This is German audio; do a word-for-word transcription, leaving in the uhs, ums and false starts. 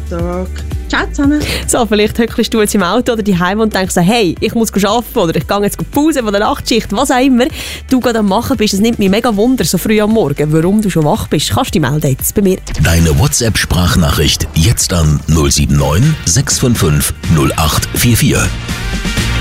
Tag. Ciao zusammen. So, vielleicht hückelst du jetzt im Auto oder daheim und denkst so, hey, ich muss arbeiten oder ich gehe jetzt Pause von der Nachtschicht, was auch immer du gerade am Machen bist. Es nimmt mich mega Wunder, so früh am Morgen, warum du schon wach bist. Kannst du dich melden jetzt bei mir? Deine WhatsApp-Sprachnachricht jetzt an null sieben neun sechs fünf fünf null acht vier vier.